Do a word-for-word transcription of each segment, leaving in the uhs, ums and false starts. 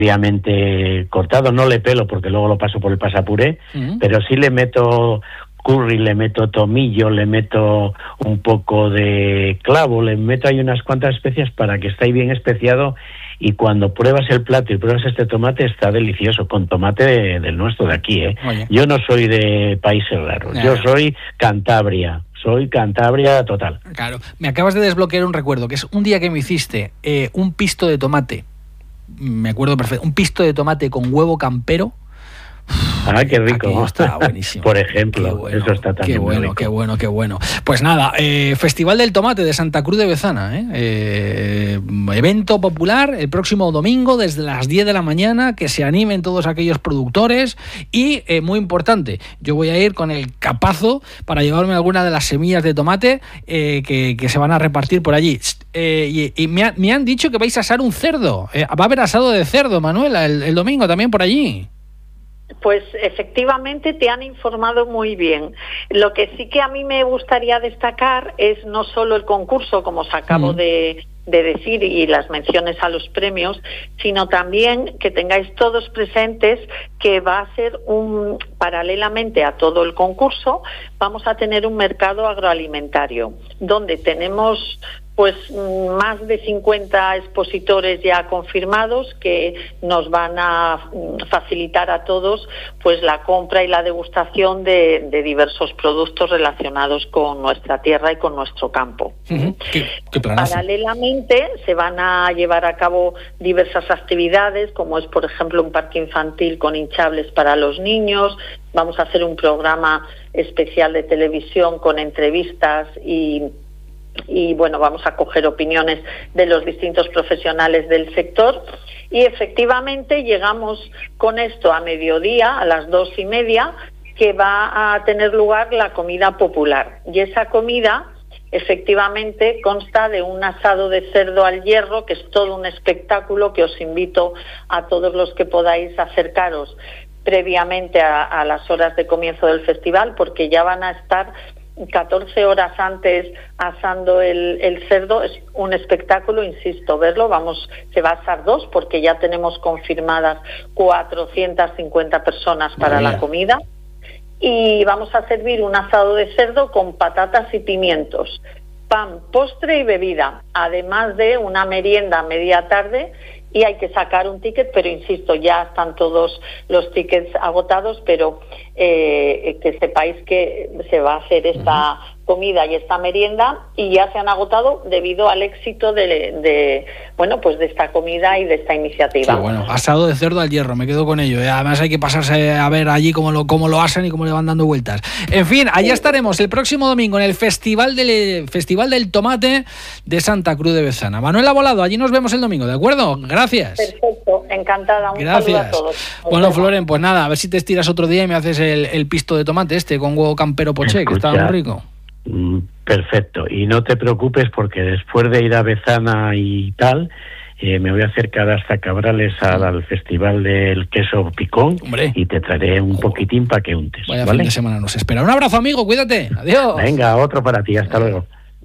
obviamente cortado, no le pelo porque luego lo paso por el pasapuré, uh-huh. pero sí le meto curry, le meto tomillo, le meto un poco de clavo, le meto ahí unas cuantas especias para que esté ahí bien especiado, y cuando pruebas el plato y pruebas este tomate está delicioso, con tomate de, del nuestro de aquí, ¿eh? Oye. Yo no soy de países raros, no. Yo soy Cantabria. Soy Cantabria total. Claro, me acabas de desbloquear un recuerdo, que es un día que me hiciste eh, un pisto de tomate, me acuerdo perfecto, un pisto de tomate con huevo campero. Ah, qué rico. Aquello está buenísimo. Por ejemplo, bueno, eso está también qué bueno, muy rico. Qué bueno, qué bueno. Pues nada, eh, Festival del Tomate de Santa Cruz de Bezana, ¿eh? Eh, evento popular el próximo domingo desde las diez de la mañana, que se animen todos aquellos productores y, eh, muy importante, yo voy a ir con el capazo para llevarme alguna de las semillas de tomate eh, que, que se van a repartir por allí. Eh, y y me, ha, me han dicho que vais a asar un cerdo. Eh, va a haber asado de cerdo, Manuela, el, el domingo también por allí. Pues efectivamente te han informado muy bien. Lo que sí que a mí me gustaría destacar es no solo el concurso, como os acabo mm. de, de decir, y las menciones a los premios, sino también que tengáis todos presentes que va a ser un, paralelamente a todo el concurso, vamos a tener un mercado agroalimentario, donde tenemos pues más de cincuenta expositores ya confirmados que nos van a facilitar a todos pues la compra y la degustación de, de diversos productos relacionados con nuestra tierra y con nuestro campo. Uh-huh. ¿Qué, qué Paralelamente se van a llevar a cabo diversas actividades, como es por ejemplo un parque infantil con hinchables para los niños. Vamos a hacer un programa especial de televisión con entrevistas y y bueno, vamos a coger opiniones de los distintos profesionales del sector, y efectivamente llegamos con esto a mediodía, a las dos y media, que va a tener lugar la comida popular, y esa comida efectivamente consta de un asado de cerdo al hierro, que es todo un espectáculo que os invito a todos los que podáis acercaros previamente a, a las horas de comienzo del festival, porque ya van a estar catorce horas antes asando el, el cerdo. Es un espectáculo, insisto, verlo. Vamos, se va a asar dos porque ya tenemos confirmadas cuatrocientas cincuenta personas para María. La comida, y vamos a servir un asado de cerdo con patatas y pimientos, pan, postre y bebida, además de una merienda a media tarde. Y hay que sacar un ticket, pero insisto, ya están todos los tickets agotados, pero eh, que sepáis que se va a hacer esta uh-huh. comida y esta merienda, y ya se han agotado debido al éxito de, de bueno pues de esta comida y de esta iniciativa. Sí, bueno, asado de cerdo al hierro, me quedo con ello. Además hay que pasarse a ver allí cómo lo, cómo lo hacen y cómo le van dando vueltas. En fin, allá sí. estaremos el próximo domingo en el Festival del, Festival del Tomate de Santa Cruz de Bezana. Manuela Volado, allí nos vemos el domingo, ¿de acuerdo? Gracias. Perfecto, encantada. Un Gracias. saludo a todos. Nos bueno, vemos. Floren, pues nada, a ver si te estiras otro día y me haces el, el pisto de tomate este con huevo campero poché, Escucha, que está muy rico. Perfecto, y no te preocupes porque después de ir a Bezana y tal, eh, me voy a acercar hasta Cabrales al, al Festival del Queso Picón. Hombre. Y te traeré un Joder. poquitín para que untes. Vaya ¿vale? fin de semana nos espera. Un abrazo, amigo, cuídate. Adiós. Venga, otro para ti, hasta luego.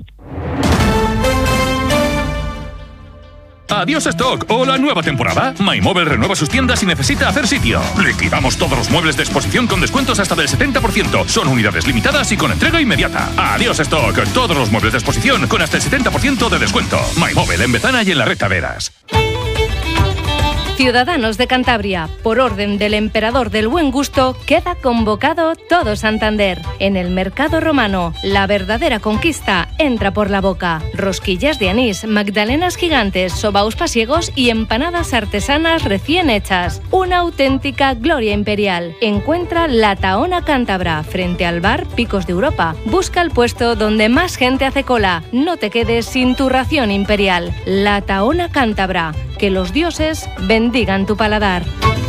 Adiós stock o la nueva temporada. MyMobile renueva sus tiendas y necesita hacer sitio. Liquidamos todos los muebles de exposición con descuentos hasta del setenta por ciento. Son unidades limitadas y con entrega inmediata. Adiós stock. Todos los muebles de exposición con hasta el setenta por ciento de descuento. MyMobile en Bezana y en la Red Taveras. Ciudadanos de Cantabria, por orden del emperador del buen gusto, queda convocado todo Santander. En el Mercado Romano, la verdadera conquista entra por la boca. Rosquillas de anís, magdalenas gigantes, sobaos pasiegos y empanadas artesanas recién hechas. Una auténtica gloria imperial. Encuentra La Tahona Cántabra, frente al bar Picos de Europa. Busca el puesto donde más gente hace cola. No te quedes sin tu ración imperial. La Tahona Cántabra. Que los dioses bendigan tu paladar.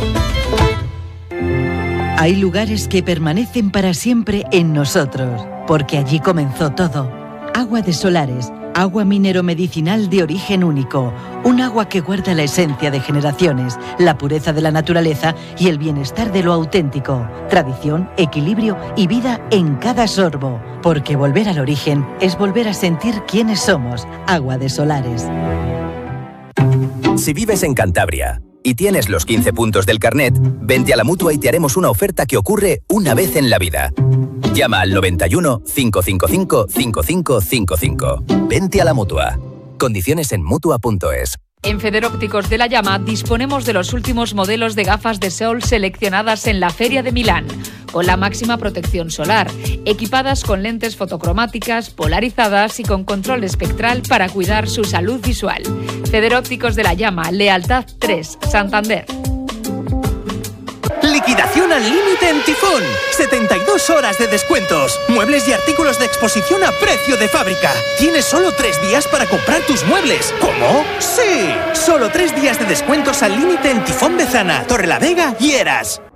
Hay lugares que permanecen para siempre en nosotros, porque allí comenzó todo. Agua de Solares, agua minero-medicinal de origen único, un agua que guarda la esencia de generaciones, la pureza de la naturaleza y el bienestar de lo auténtico, tradición, equilibrio y vida en cada sorbo, porque volver al origen es volver a sentir quiénes somos. Agua de Solares. Si vives en Cantabria y tienes los quince puntos del carnet, vente a la Mutua y te haremos una oferta que ocurre una vez en la vida. Llama al noventa y uno, cinco cinco cinco, cinco cinco cinco cinco. Vente a la Mutua. Condiciones en Mutua punto es. En Federópticos de La Llama disponemos de los últimos modelos de gafas de sol seleccionadas en la Feria de Milán, con la máxima protección solar, equipadas con lentes fotocromáticas, polarizadas y con control espectral para cuidar su salud visual. Federópticos de La Llama, Lealtad tres, Santander. Liquidación al límite en Tifón. setenta y dos horas de descuentos. Muebles y artículos de exposición a precio de fábrica. Tienes solo tres días para comprar tus muebles. ¿Cómo? ¡Sí! Solo tres días de descuentos al límite en Tifón Bezana, Torrelavega y Eras.